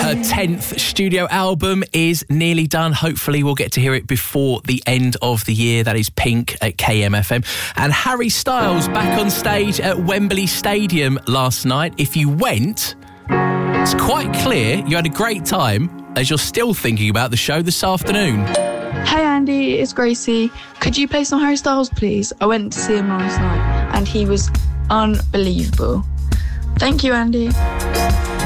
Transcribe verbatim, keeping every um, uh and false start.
Her tenth studio album is nearly done. Hopefully we'll get to hear it before the end of the year. That is Pink at K M F M. And Harry Styles back on stage at Wembley Stadium last night. If you went, it's quite clear you had a great time, as you're still thinking about the show this afternoon. Hey Andy, it's Gracie. Could you play some Harry Styles, please? I went to see him last night and he was unbelievable. Thank you, Andy.